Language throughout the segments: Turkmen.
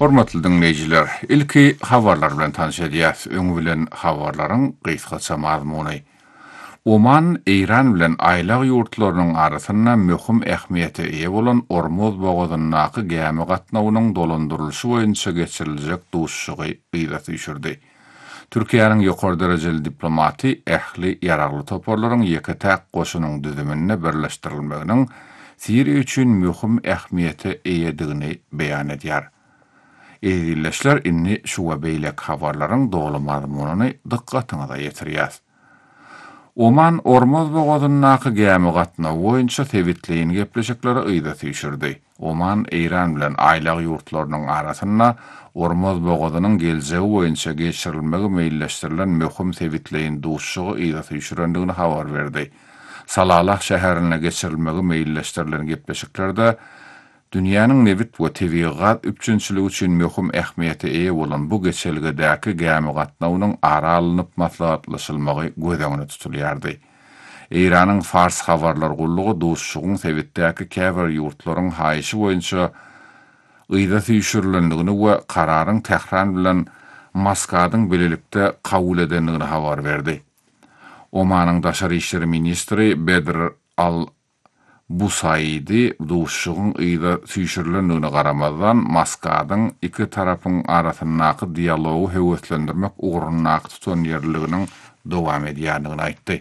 Hormatly dinleyijiler, ilki habarlar bilen tanış edýäs. Öňü bilen habarlaryň gysgaça mazmuny. Oman, Eýran bilen aýlag ýurtlarynyň arasynda möhüm ähmiýete eýe bolan Ormuz bogazynyň gäme gatnawynyň dolandyrylşy boýunça geçiriljek duşşugy ýyla düşürdi. Türkiýanyň ýokary derejeli diplomaty ähli ýaragly toparlaryň ýeke täk goşunyň düzümine birleşdirilmeginiň Siriýa üçin möhüm ähmiýete eýedigini beýan edýär. Eýleşler inni şu we beýlek habarlaryň dogly mazmunyny dykkatyňyza ýetirýär. Oman Ormuz bogazynyň gäme gatnawy boýunça tebitleýin gepleşikleri ýyla düşürdi. Oman Eýran bilen aýlag ýurtlarynyň arasynda Ormuz bogazynyň geljegi boýunça geçirilmegi meýilleşdirilen möhüm tebitleýin duşşugy ýyla düşürendigini habar berdi. Salalah şäherine geçirilmegi meýilleşdirilen gepleşiklerde dünýäniň nebit we tebigat üçinçiligi üçin möhüm ähmiýete eýe bolan bu geçelgedäki gäme gatnawynyň ara alynıp maslahatlaşylmagy gözegine tutulýardy. Eýranyň Fars habarlar gullugy duşşugyň sebitdäki käbir ýurtlaryň haýyşy boýunça ýyla düşürilendigini we kararyň Tehran bilen Moskwadyň bilelikde kabul edendigini habar berdi. Omanyň daşary işleri ministri Bedr Al-Busaydi duşşugyň ýyla düşürilendigine garamazdan Moskwadyň iki tarapyň arasyndaky dialogu höwetlendirmek ugrunly tutan ýerliginiň dowam edýändigini aýtdy.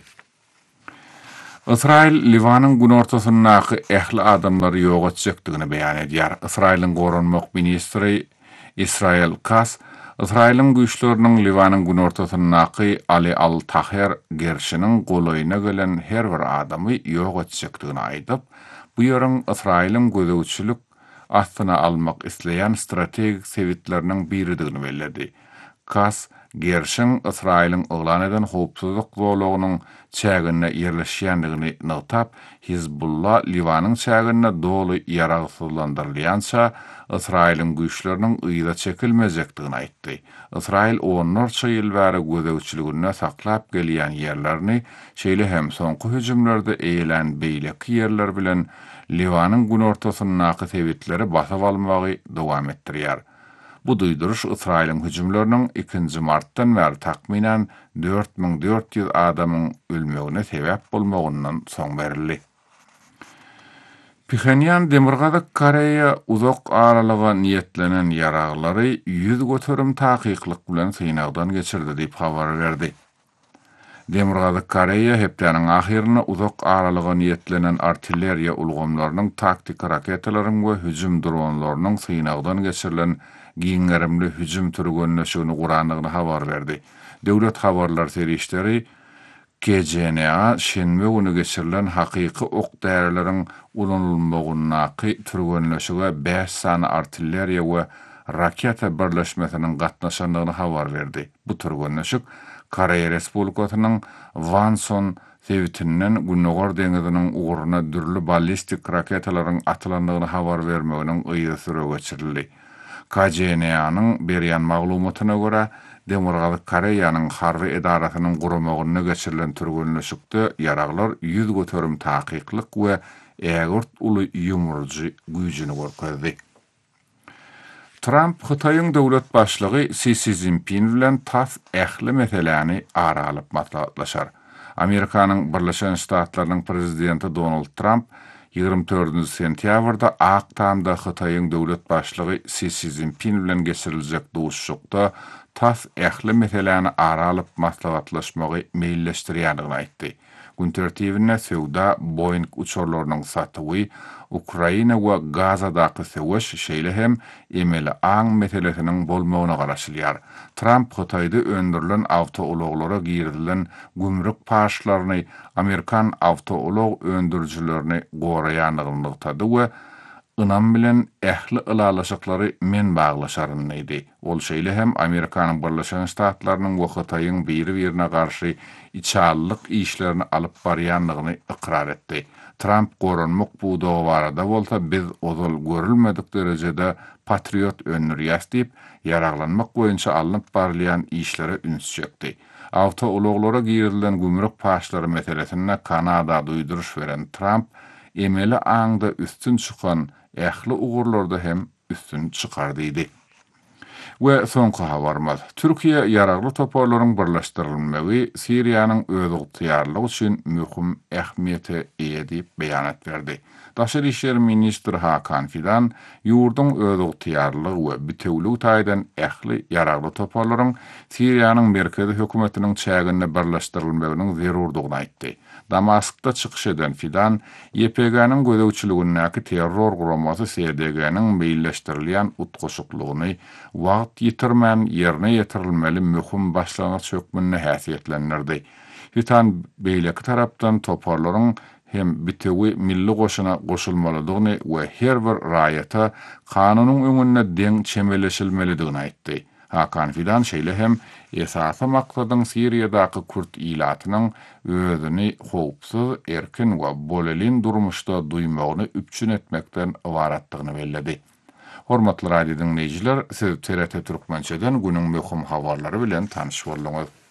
Israil Liwanyň gün ortasyndaky ähli adamlary ýok etjekdigini beýan edýär. Israiliň gorunmak ministri Israel Katz Israiliň güýçleriniň Liwanyň gün ortasyndaky Ali Al-Tahir gerşiniň golaýyna gelen her bir adamy ýok etjekdigini aýdyp, bu ýöreň Israiliň gözegçilik astyna almak isleýän strategik sebitleriniň biridigini bellädi. Katz gerşin Israiliň oglan eden howpsuzlyk zolagynyň çägine ýerleşýändigini notap, Hizbullah Liwanyň çägine doly ýaragsyzlandyrylýança Israiliň güýçleriniň ýyla çekilmejekdigini aýtdy. Israil onlarça ýyl bäri gözegçiligine saklap gelýän ýerlerini şeýle hem soňky hüjümlerde eýilen beýleki ýerler bilen Liwanyň gün ortasyndaky sebitleri basap almagy dowam etdirýär. Bu duýduruş Israiliň hüjümleriniň 2 martdan bäri takminen 4400 adamyň ölmegine sebäp bolmagyndan soň berildi. Pyongyang Demirgazyk Koreýa uzak aralyga niýetlenen ýaraglary 100 göterim taýyklyk bilen synagdan geçirdi diýip habar berdi. Demirgazyk Koreýa hepdeniň ahyrynda uzak aralyga niýetlenen artilleriýa ulgamlarynyň taktik raketalaryň we hüjüm dronlarynyň synagdan geçirilen giňerimli hüjüm türgönleşigini guranlygyny habar berdi. Döwlet habarlar serişleri KCNA şenme günü geçirilen hakyky ok däreleriň ulanylmagyny türgönleşige 5 sany artilleriýa we raketa birleşmesiniň gatnaşandygyny habar berdi. Bu türgönleşik Koreýa Respublikasynyň Wonsan sebitinden Günnogor deňiziniň ugruna dürli ballistik raketalaryň atylandygyny habar bermeginiň ýyly süre geçirildi. KCNA-nyň berýän maglumatyna görä, Demirgazyk Koreýanyň harby edarasynyň guramagyna geçirilen türgönleşikde ýaraglar 100 göterim taýyklyk we ägert uly ýumurjy güýjüni görkezdi. Trump Hytaýyň döwlet başlygy Xi Jinping bilen tas ähli meseleni ara alyp maslahatlaşar. Amerikanyň Birleşen Ştatlarynyň prezidenti Donald Trump 24 sentýabrda Aktamda Hytaýyň döwlet başlygy Xi Jinping bilen geçiriljek duşşukda tas ähli meseleni ara alyp maslahatlaşmagy meýilleşdirýändigini aýtdy. Gün tertibine Sewda Boeing uçurlarynyň satywy, Ukraina we Gazadaky sewş şeýle hem emeli aň meselesiniň bolmagyna garaşylýar. Trump Hytaýda öndürilen awtouloglara girdilen gümrük paşlaryny Amerikan awtoulog öndürjilerini goraýandygyny noktada we ynam bilen ähli ılalaşyklary men baglaşaryny idi. Ol şeýle hem Amerikanyň Birleşen Ştatlarynyň we Hytaýyň biri-birine garşy içallyk işlerini alyp barýandygyny ikrar etdi. Trump goranmak bu dowarda bolsa biz ozal görülmedik derejede patriot önürýäs diýip yaraglanmak boýunça alınıp barlayan işlere ünsüçekdi. Awtouloglara girilen gümrük paşlary meselesine Kanada duýduruş beren Trump emeli aňda üstün çykan ähli ugurlarda hem üstün çykardydy. We soňky habarmaz. Türkiýe ýaragly toparlaryň birleşdirilmegi Siriýanyň öz ygtyýarlygy üçin möhüm ähmiýete eýe diýip beýanat berdi. Daşary işler ministri Hakan Fidan ýurdun öz ygtyýarlygy we bitewligi taýdan ähli ýaragly toparlaryň Siriýanyň merkezi hökümetiniň çägine birleşdirilmeginiň zerurdygyny aýtdy. Damaskda çykyş eden Fidan, YPG-niň gödäwçiligindäki terror guramasy SDG-niň meýilleşdirilýän utguşuklugyny wagt ýitirmän ýerine ýetirilmeli möhüm başlanyç hökmüne häsiýetlendirdi. Fidan beýleki tarapdan toparlaryň hem bitewi milli goşuna goşulmalydygyny we her bir raýata kanunyň öňünde deň çemeleşilmelidigini aýtdy. Hakan Fidan şeýle hem esasy maksadyň Siriýadaky Kürt ilatynyň özüni howpsuz, erkin we bolelin durmuşda duýmagyny üpçün etmekden ibaratdygyny belledi. Hormatly radio dinleýijiler, siz TRT Türkmençeden günüň möhüm habarlary bilen tanyş boldunuz.